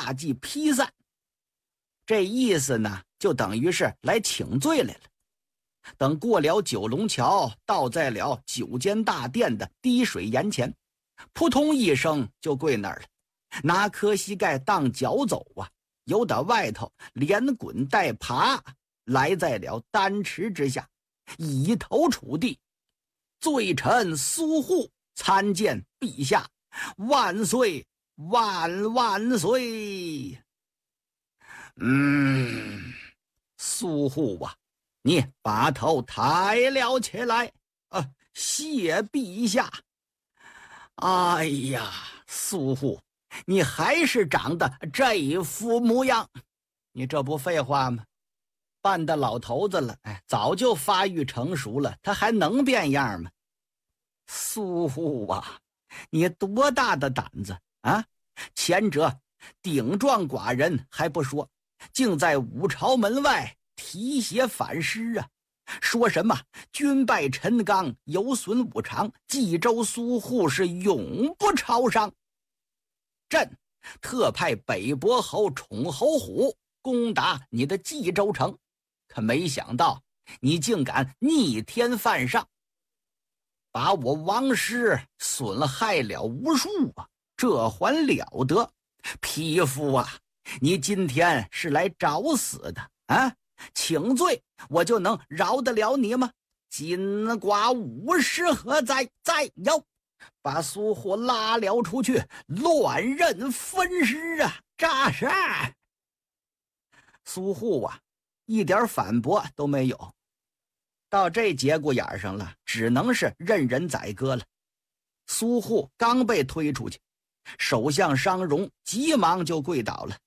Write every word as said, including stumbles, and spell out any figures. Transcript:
画技披散。这意思呢，就等于是来请罪来了。等过了九龙桥，倒在了九间大殿的滴水岩前，扑通一声就跪那儿了，拿磕膝盖当脚走啊，由打外头连滚带爬来在了丹池之下，以头触地。罪臣苏护参见陛下，万岁万万岁。嗯，苏护啊，你把头抬了起来，啊，谢陛下。哎呀，苏护，你还是长得这副模样，你这不废话吗？半的老头子了，哎，早就发育成熟了，他还能变样吗？苏护啊，你多大的胆子啊！前者顶撞寡人还不说，竟在五朝门外提携反诗啊！说什么君拜陈刚，有损五常，冀州苏护是永不朝商。朕特派北伯侯宠侯虎攻打你的冀州城，可没想到你竟敢逆天犯上，把我王师损害了无数啊！这还了得！匹夫啊，你今天是来找死的啊！请罪，我就能饶得了你吗？今寡无事何在？在有，把苏护拉了出去，乱刃分尸啊！这是苏护啊，一点反驳都没有。到这节骨眼上了，只能是任人宰割了。苏护刚被推出去，首相商容急忙就跪倒了。